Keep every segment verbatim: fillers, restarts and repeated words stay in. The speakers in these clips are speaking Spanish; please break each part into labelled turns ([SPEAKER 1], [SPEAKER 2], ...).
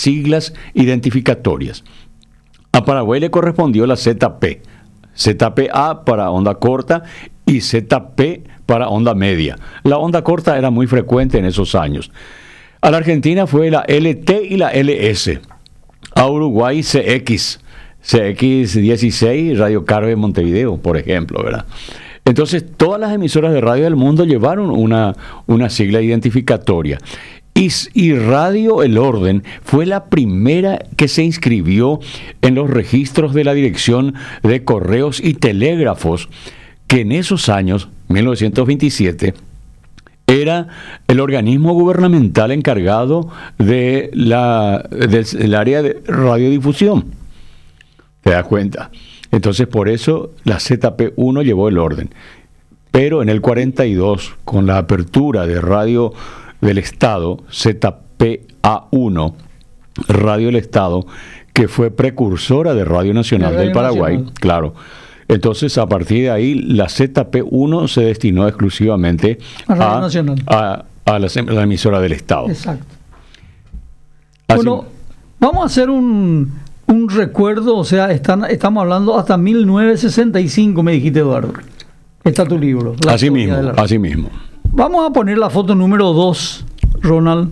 [SPEAKER 1] siglas identificatorias. A Paraguay le correspondió la Z P, Z P A para onda corta y Z P para onda media. La onda corta era muy frecuente en esos años. A la Argentina fue la L T y la L S. A Uruguay C X, C X dieciséis, Radio Carve Montevideo, por ejemplo, ¿verdad? Entonces, todas las emisoras de radio del mundo llevaron una, una sigla identificatoria. Y, y Radio El Orden fue la primera que se inscribió en los registros de la Dirección de Correos y Telégrafos, que en esos años, mil novecientos veintisiete, era el organismo gubernamental encargado de la, del, del área de radiodifusión. ¿Te das cuenta? Entonces, por eso la Z P uno llevó el orden. Pero en el cuarenta y dos, con la apertura de Radio del Estado, Z P A uno, Radio del Estado, que fue precursora de Radio Nacional Radio del Paraguay, Nacional. Claro. Entonces, a partir de ahí, la Z P uno se destinó exclusivamente a, Radio a, Nacional. a, a la, la emisora del Estado.
[SPEAKER 2] Exacto.
[SPEAKER 1] Así,
[SPEAKER 2] bueno, vamos a hacer un, un recuerdo, o sea, están, estamos hablando hasta mil novecientos sesenta y cinco, me dijiste, Eduardo. Está tu libro.
[SPEAKER 1] Así mismo, así mismo.
[SPEAKER 2] Vamos a poner la foto número dos, Ronald.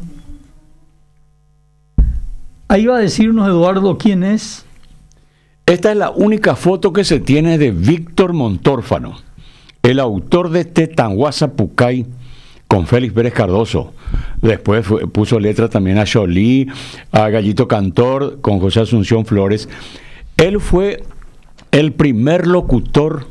[SPEAKER 2] Ahí va a decirnos, Eduardo, quién es.
[SPEAKER 1] Esta es la única foto que se tiene de Víctor Montórfano, el autor de Tetanguasa Pucay, con Félix Pérez Cardoso. Después fue, puso letra también a Cholí, a Gallito Cantor, con José Asunción Flores. Él fue el primer locutor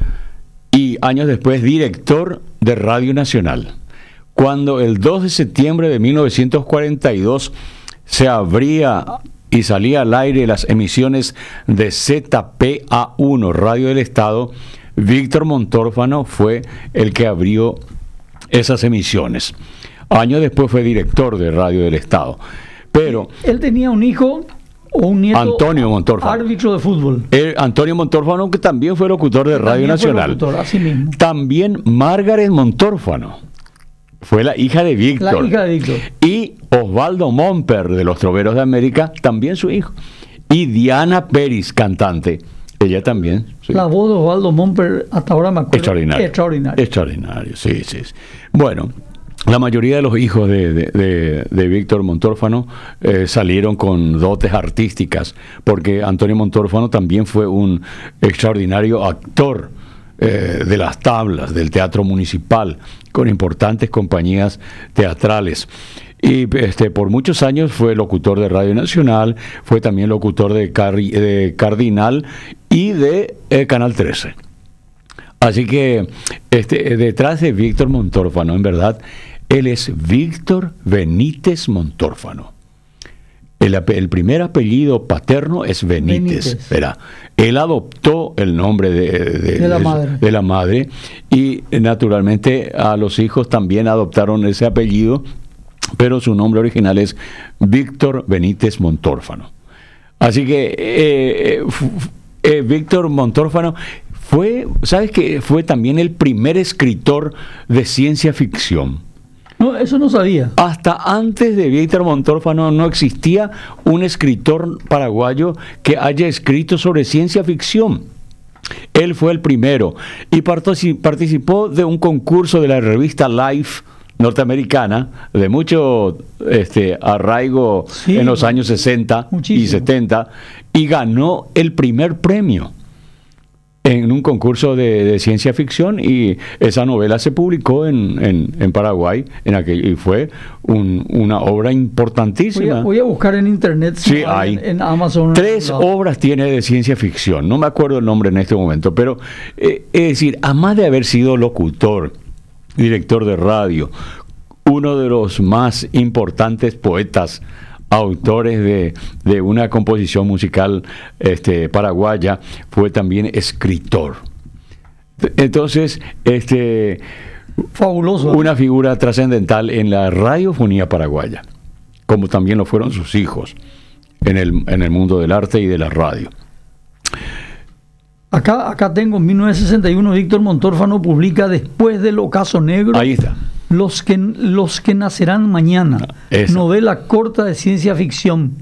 [SPEAKER 1] y años después director de Radio Nacional. Cuando el dos de septiembre de mil novecientos cuarenta y dos se abría y salía al aire las emisiones de Z P A uno, Radio del Estado, Víctor Montórfano fue el que abrió esas emisiones. Años después fue director de Radio del Estado. Pero
[SPEAKER 2] él tenía un hijo o un nieto,
[SPEAKER 1] Antonio Montórfano,
[SPEAKER 2] árbitro de fútbol.
[SPEAKER 1] El, Antonio Montórfano, que también fue locutor de Radio Nacional.
[SPEAKER 2] Locutor, así mismo.
[SPEAKER 1] También Margaret Montórfano fue la hija de Víctor.
[SPEAKER 2] La hija de Víctor.
[SPEAKER 1] Y Osvaldo Momper, de los Troveros de América, también su hijo. Y Diana Pérez, cantante, ella también. Sí.
[SPEAKER 2] La voz de Osvaldo Momper, hasta ahora me acuerdo.
[SPEAKER 1] Extraordinario.
[SPEAKER 2] Extraordinario.
[SPEAKER 1] Extraordinario, sí, sí, sí. Bueno, la mayoría de los hijos de, de, de, de Víctor Montórfano eh, salieron con dotes artísticas, porque Antonio Montórfano también fue un extraordinario actor eh, de las tablas, del teatro municipal, con importantes compañías teatrales. Y este, por muchos años fue locutor de Radio Nacional, fue también locutor de, Car- de Cardinal y de eh, Canal trece. Así que este, detrás de Víctor Montórfano, en verdad, él es Víctor Benítez Montórfano. El, el primer apellido paterno es Benítez.
[SPEAKER 2] Benítez.
[SPEAKER 1] Verá. Él adoptó el nombre de, de,
[SPEAKER 2] de, la
[SPEAKER 1] de,
[SPEAKER 2] madre.
[SPEAKER 1] de la madre y naturalmente a los hijos también adoptaron ese apellido, pero su nombre original es Víctor Benítez Montórfano. Así que eh, eh, Víctor Montórfano fue, ¿sabes qué? Fue también el primer escritor de ciencia ficción.
[SPEAKER 2] No, eso no sabía.
[SPEAKER 1] Hasta antes de Víctor Montórfano no existía un escritor paraguayo que haya escrito sobre ciencia ficción. Él fue el primero y participó de un concurso de la revista Life norteamericana de mucho este, arraigo sí, en los años sesenta muchísimo. Y setenta y ganó el primer premio en un concurso de, de ciencia ficción, y esa novela se publicó en, en, en Paraguay en aquel, y fue un, una obra importantísima.
[SPEAKER 2] Voy a, voy a buscar en internet si
[SPEAKER 1] sí, hay
[SPEAKER 2] en, en Amazon.
[SPEAKER 1] Tres obras tiene de ciencia ficción, no me acuerdo el nombre en este momento, pero eh, es decir, además de haber sido locutor, director de radio, uno de los más importantes poetas, autores de, de una composición musical este, paraguaya, fue también escritor. Entonces, este,
[SPEAKER 2] fabuloso,
[SPEAKER 1] una figura trascendental en la radiofonía paraguaya, como también lo fueron sus hijos en el, en el mundo del arte y de la radio.
[SPEAKER 2] Acá, acá tengo, en mil novecientos sesenta y uno, Víctor Montórfano publica Después del Ocaso Negro.
[SPEAKER 1] Ahí está.
[SPEAKER 2] Los que, los que nacerán mañana.
[SPEAKER 1] Esa.
[SPEAKER 2] Novela corta de ciencia ficción.